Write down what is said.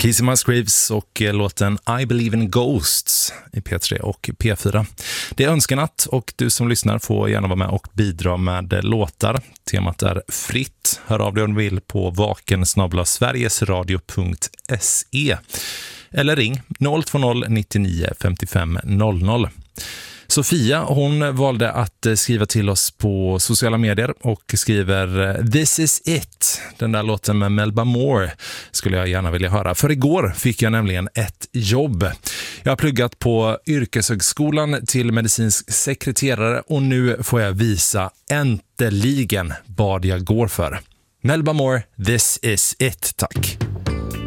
Casey Musgraves och låten I Believe in Ghosts i P3 och P4. Det är önskenatt och du som lyssnar får gärna vara med och bidra med låtar. Temat är fritt. Hör av dig om du vill på vaken@sverigesradio.se eller ring 020 99 55 00. Sofia, hon valde att skriva till oss på sociala medier och skriver This is it. Den där låten med Melba Moore skulle jag gärna vilja höra. För igår fick jag nämligen ett jobb. Jag har pluggat på yrkeshögskolan till medicinsk sekreterare och nu får jag visa äntligen vad jag går för. Melba Moore, This is it, tack.